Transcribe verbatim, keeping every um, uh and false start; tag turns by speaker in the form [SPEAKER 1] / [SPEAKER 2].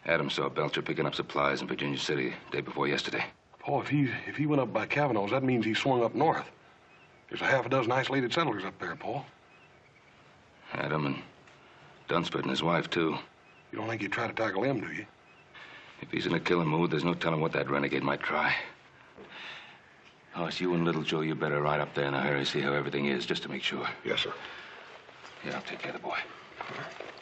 [SPEAKER 1] Adam saw Belcher picking up supplies in Virginia City day before yesterday.
[SPEAKER 2] Paul, if he if he went up by Kavanaugh's, that means he swung up north. There's a half a dozen isolated settlers up there, Paul.
[SPEAKER 1] Adam and Dunsford and his wife, too.
[SPEAKER 2] You don't think he'd try to tackle them, do you?
[SPEAKER 1] If he's in a killing mood, there's no telling what that renegade might try. Hoss, you and Little Joe, you better ride up there in a hurry, see how everything is, just to make sure.
[SPEAKER 2] Yes, sir.
[SPEAKER 1] Yeah, I'll take care of the boy.